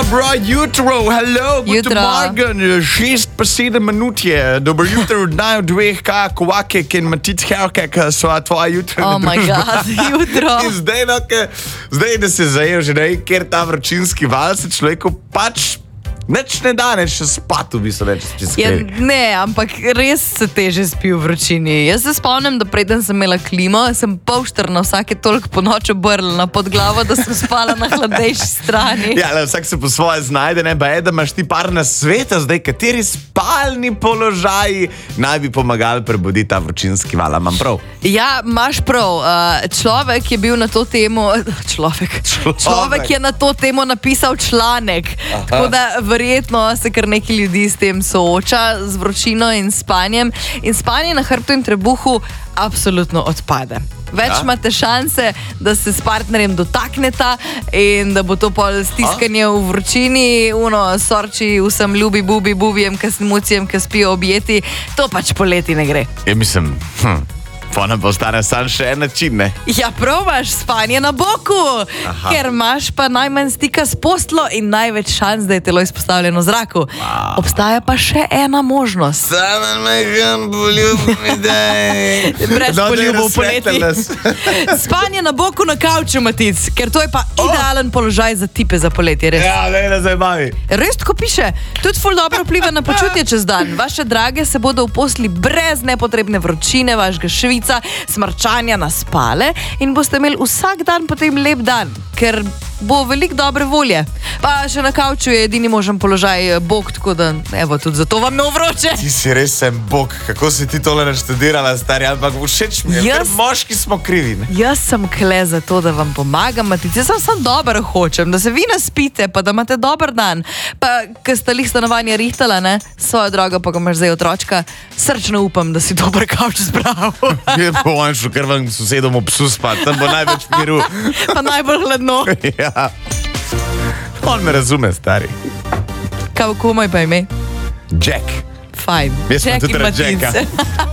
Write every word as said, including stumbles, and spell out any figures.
Dobro jutro, hello, guten Jutro. Morgen, šest pa sedem minut je. Dobro jutro od naju dveh, kako Vakek in Matic Herkek so tvoja jutra. Oh my god, jutro. In zdaj, no, ke, zdaj, da se zajel že ne, ker ta vročinski val se človeku pač nič ne da, neč še spat v bistvu, neč čez Ja, kaj. ne, ampak res se teže spi v vročini. Jaz se spomnim, da preden sem imela klimo, sem polštrna vsake toliko po noč obrla pod glavo, da sem spala na hladnejši strani. Ja, le, vsak se po svoje znajde, ne, ba je, da imaš ti par na sveta, zdaj, kateri spalni položaji naj bi pomagali prebuditi ta vročinski val, imam prav? Ja, imaš prav. Uh, človek je bil na to temo, človek, Človek. človek je na to temo napisal članek. Aha. Tako da verjetno se kar nekaj ljudi s tem sooča, z vročino in spanjem. In spanje na hrbtu in trebuhu absolutno odpade. Več Ja? imate šanse, da se s partnerjem dotakneta in da bo to pol stiskanje v vročini, uno, sorči vsem ljubi, bubi, bubijem, kasmucijem, ki spijo objeti. To pač poleti ne gre. Ja, mislim, hm, pa nam postane sam še en način, ne? Ja, probaš spanje na boku, Aha. ker imaš pa najmanj stika s postlo in največ šans, da je telo izpostavljeno zraku. Wow. Obstaja pa še ena možnost. Samo mehan poljub mi daj. Brez No, daj poljubov razsvetli poleti. nas. Spanje na boku na kavču, Matic, ker to je pa idealen položaj za tipe za poletje, res. Ja, ne, ne zabavi. Res tako piše. Tudi ful dobro vpliva na počutje čez dan. Vaše drage se bodo v posli brez nepotrebne vročine, vašega švica, smrčanja naspale in boste imeli vsak dan potem lep dan, ker bo veliko dobre volje. Pa še na kavču je edini možen položaj bok, tako da evo, tudi zato vam ne vroče. Ti si res sem bog, kako si ti tole naštudirala, stari, ampak všeč mi je, ker Jaz- moški smo krivi, ne? Jaz sem kle za to, da vam pomagam, Matic. Jaz sem samo dobro hočem, da se vi naspite, pa da imate dober dan. Pa, ker ste lih stanovanja rihtala, ne, svojo drogo, pa ko imaš zdaj otročka, srčno upam, da si dober kavč zbral. Je po mojem šel, ker vam sosedom ob psu spat, tam bo največ miru. Pa najbolj hladno. Ja. On me razume, stari. Kako komaj pa ime? Jack. Fajn. Jaz sem Jack tudi in rad Matic. Jacka.